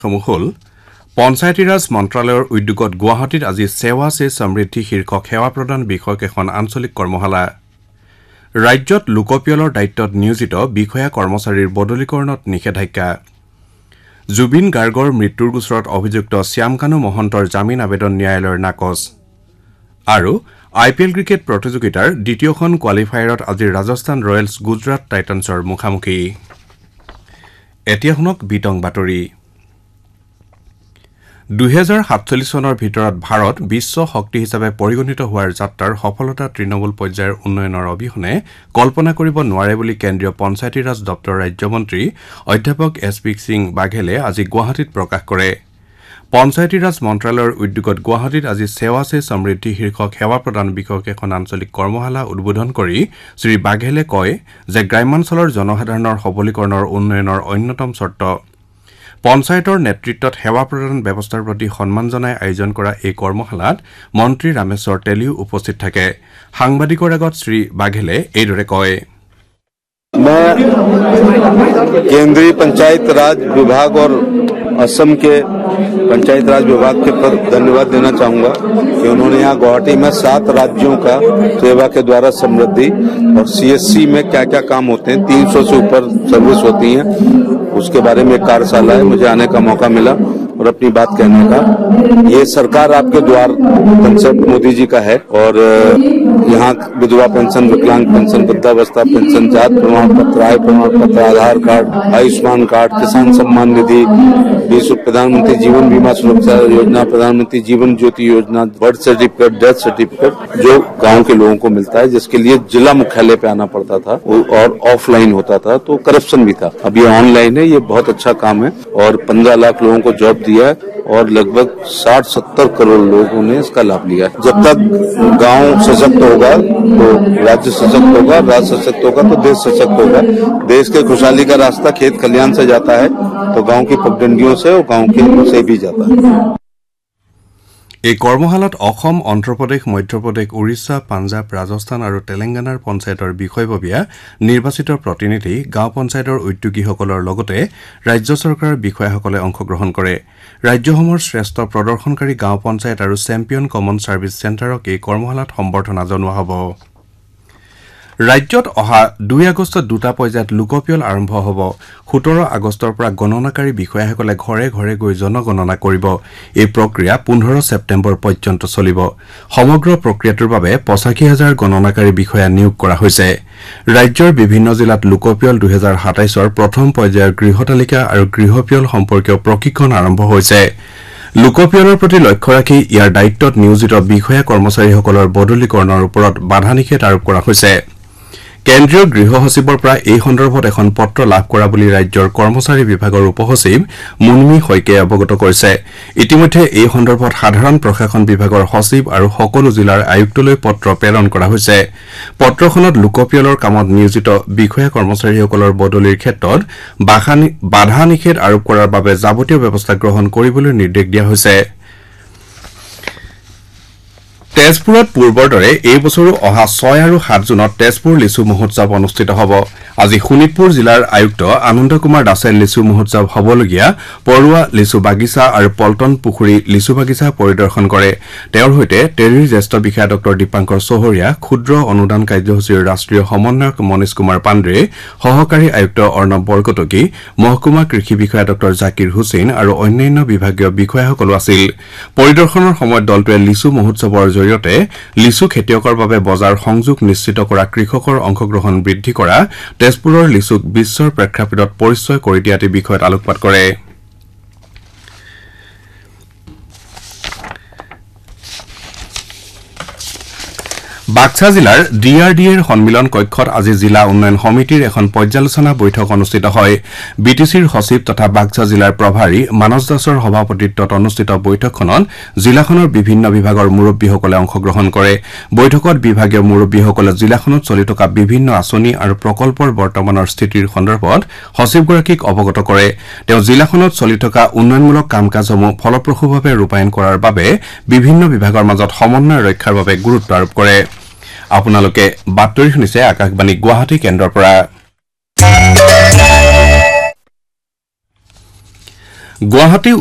সমূহ হল পঞ্চায়তী ৰাজ মন্ত্ৰালয়ৰ উদ্যোগত গুৱাহাটীত আজি সেৱা সে সমৃদ্ধি শীৰ্ষক সেৱা প্ৰদান বিষয়ক এখন আঞ্চলিক কৰ্মশালা ৰাজ্যত লোকপিয়লৰ দায়িত্বত নিয়োজিত বিষয়া কৰ্মচাৰীৰ বদলীকৰণত নিষেধাজ্ঞা জুবিন গাৰ্গৰ মৃত্যুৰ গোচৰত অভিযুক্ত শ্যামকানু মহন্তৰ জামিন আবেদন ন্যায়ালয়ৰ নাকচ আৰু আইপিএল ক্ৰিকেট প্ৰতিযোগিতাৰ দ্বিতীয়খন কোৱালিফায়াৰত আজি ৰাজস্থান ৰয়েলছ গুজৰাট টাইটান্সৰ মুখামুখি এতিয়া শুনক বিতং বাতৰি 2047 চনৰ ভিতৰত ভাৰত বিশ্ব শক্তি হিচাপে পৰিগণিত হোৱাৰ যাত্ৰাৰ সফলতা তৃণমূল পৰ্যায়ৰ উন্নয়নৰ অবিহনে কল্পনা কৰিব নোৱাৰে বুলি কেন্দ্ৰীয় পঞ্চায়তী ৰাজ দপ্তৰৰ ৰাজ্যমন্ত্ৰী অধ্যাপক এছপি সিং বাঘেলে আজি গুৱাহাটীত প্ৰকাশ কৰে পঞ্চায়তী ৰাজ মন্ত্ৰালয়ৰ উদ্যোগত গুৱাহাটীত আজি সেৱা সে সমৃদ্ধি শীৰ্ষক সেৱা প্ৰদান বিষয়ক এখন আঞ্চলিক কৰ্মশালা উদ্বোধন কৰি শ্ৰী বাঘেলে কয় যে গ্ৰামাঞ্চলৰ জনসাধাৰণৰ সবলীকৰণৰ উন্নয়নৰ অন্যতম চৰ্ত পঞ্চায়তৰ নেতৃত্বত সেৱা প্ৰদান ব্যৱস্থাৰ প্ৰতি সন্মান জনাই আয়োজন কৰা এই কৰ্মশালাত মন্ত্ৰী ৰামেশ্বৰ তেলিও উপস্থিত থাকে সাংবাদিকৰ আগত শ্ৰী বাঘেলে এইদৰে কয় मैं केंद्रीय पंचायत राज विभाग और असम के पंचायत राज विभाग के पर धन्यवाद देना चाहूंगा कि उन्होंने यहाँ गुवाहाटी में 7 राज्यों का सेवा के द्वारा समृद्धि और सीएससी में क्या क्या काम होते हैं 300 से ऊपर सर्विस होती हैं उसके बारे में एक कार्यशाला है मुझे आने का मौका मिला और अपनी बात कहने का ये सरकार आपके द्वार कंसेप्ट मोदी जी का है और यहाँ विधवा पेंशन विकलांग पेंशन वृद्धावस्था पेंशन जात प्रमाण पत्र आय प्रमाण पत्र आधार कार्ड आयुष्मान कार्ड किसान सम्मान निधि प्रधानमंत्री जीवन बीमा सुरक्षा योजना प्रधानमंत्री जीवन ज्योति योजना बर्थ सर्टिफिकेट डेथ सर्टिफिकेट जो गांव के लोगों को मिलता है जिसके लिए जिला मुख्यालय पे आना पड़ता था और ऑफलाइन होता था तो करप्शन भी था अब ये ऑनलाइन है ये बहुत अच्छा काम है और 15 लाख लोगों को जॉब दिया है और लगभग 60-70 करोड़ लोगों ने इसका लाभ लिया है जब तक गांव सशक्त होगा तो राज्य सशक्त होगा राज्य सशक्त होगा तो देश सशक्त होगा देश के खुशहाली का रास्ता खेत खलियान से जाता है तो गांव की पगडंडियों से और गांव के से भी जाता है এই কৰ্মশালাত অসম অন্ধ্ৰপ্ৰদেশ মধ্যপ্ৰদেশ উৰিষ্যা পাঞ্জাব ৰাজস্থান আৰু তেলেংগানাৰ পঞ্চায়তৰ বিষয়ববীয়া নিৰ্বাচিত প্ৰতিনিধি গাঁও পঞ্চায়তৰ উদ্যোগীসকলৰ লগতে ৰাজ্য চৰকাৰৰ বিষয়াসকলে অংশগ্ৰহণ কৰে ৰাজ্যসমূহৰ শ্ৰেষ্ঠ প্ৰদৰ্শনকাৰী গাঁও পঞ্চায়ত আৰু চেম্পিয়ন কমন ছাৰ্ভিচ চেণ্টাৰক এই কৰ্মশালাত সম্বৰ্ধনা জনোৱা হ'ব ৰাজ্যত অহা 2 আগষ্টত দুটা পৰ্যায়ত লোকপিয়ল আৰম্ভ হ'ব 17 আগষ্টৰ পৰা গণনাকাৰী বিষয়াসকলে ঘৰে ঘৰে গৈ জনগণনা কৰিব এই প্ৰক্ৰিয়া 15 ছেপ্টেম্বৰ পৰ্যন্ত চলিব সমগ্ৰ প্ৰক্ৰিয়াটোৰ বাবে 85000 গণনাকাৰী বিষয়া নিয়োগ কৰা হৈছে ৰাজ্যৰ বিভিন্ন জিলাত লোকপিয়ল 2027ৰ প্ৰথম পৰ্যায়ৰ গৃহতালিকা আৰু গৃহপিয়ল সম্পৰ্কীয় প্ৰশিক্ষণ আৰম্ভ হৈছে লোকপিয়লৰ প্ৰতি লক্ষ্য ৰাখি ইয়াৰ দায়িত্বত নিয়োজিত বিষয়া কৰ্মচাৰীসকলৰ বদলীকৰণৰ ওপৰত বাধা নিষেধ আৰোপ কৰা হৈছে কেন্দ্ৰীয় গৃহ সচিবৰ পৰা এই সন্দৰ্ভত এখন পত্ৰ লাভ কৰা বুলি ৰাজ্যৰ কৰ্মচাৰী বিভাগৰ উপসচিব মুনমি হৈকে অৱগত কৰিছে ইতিমধ্যে এই সন্দৰ্ভত সাধাৰণ প্ৰশাসন বিভাগৰ সচিব আৰু সকলো জিলাৰ আয়ুক্তলৈ পত্ৰ প্ৰেৰণ কৰা হৈছে পত্ৰখনত লোকপিয়লৰ কামত নিয়োজিত বিষয়া কৰ্মচাৰীসকলৰ বদলিৰ ক্ষেত্ৰত বাধা নিষেধ আৰোপ কৰাৰ বাবে যাৱতীয় ব্যৱস্থা গ্ৰহণ কৰিবলৈ নিৰ্দেশ দিয়া হৈছে তেজপুৰত পূৰ্বৰ দৰে এই বছৰো অহা 6 আৰু 7 জুনত তেজপুৰ লিচু মহোৎসৱ অনুষ্ঠিত হ'ব আজি শোণিতপুৰ জিলাৰ আয়ুক্ত আনন্দ কুমাৰ দাসে লিচু মহোৎসৱ হ'বলগীয়া পৰুৱা লিচু বাগিচা আৰু পল্টন পুখুৰী লিচু বাগিচা পৰিদৰ্শন কৰে তেওঁৰ হৈতে টেৰিৰ জ্যেষ্ঠ বিষয়া ডক্টৰ দীপাংকৰ চহৰীয়া ক্ষুদ্ৰ অনুদান কাৰ্যসূচীৰ ৰাষ্ট্ৰীয় সমন্বয়ক মনীষ কুমাৰ পাণ্ডে সহকাৰী আয়ুক্ত অৰ্ণৱ বৰকটকী মহকুমা কৃষি বিষয়া ডক্টৰ জাকিৰ হুছেইন আৰু অন্যান্য বিভাগীয় বিষয়াসকলো আছিল পৰিদৰ্শনৰ সময়ত দলটোৱে লিচু মহোৎসৱৰ জৰিয়তে লিচু খেতিয়কৰ বাবে বজাৰ সংযোগ নিশ্চিত কৰা কৃষকৰ অংশগ্ৰহণ বৃদ্ধি কৰা তেজপুৰৰ লিচুক বিশ্বৰ প্ৰেক্ষাপটত পৰিচয় কৰি দিয়াৰ বিষয়ত আলোকপাত কৰে বাক্সা জিলাৰ ডিআৰডিএৰ সন্মিলন কক্ষত আজি জিলা উন্নয়ন সমিতিৰ এখন পৰ্যালোচনা বৈঠক অনুষ্ঠিত হয় বিটিচিৰ সচিব তথা বাক্সা জিলাৰ প্ৰভাৰী মানস দাসৰ সভাপতিত্বত অনুষ্ঠিত বৈঠকখনত জিলাখনৰ বিভিন্ন বিভাগৰ মুৰব্বীসকলে অংশগ্ৰহণ কৰে বৈঠকত বিভাগীয় মুৰব্বীসকলে জিলাখনত চলি থকা বিভিন্ন আঁচনি আৰু প্ৰকল্পৰ বৰ্তমানৰ স্থিতিৰ সন্দৰ্ভত সচিবগৰাকীক অৱগত কৰে তেওঁ জিলাখনত চলি থকা উন্নয়নমূলক কাম-কাজসমূহ ফলপ্ৰসূভাৱে ৰূপায়ণ কৰাৰ বাবে বিভিন্ন বিভাগৰ মাজত সমন্বয় ৰক্ষাৰ বাবে গুৰুত্ব আৰোপ কৰে আপোনালোকে বাতৰি শুনিছে আকাশবাণী গুৱাহাটী কেন্দ্ৰৰ পৰা গুৱাহাটী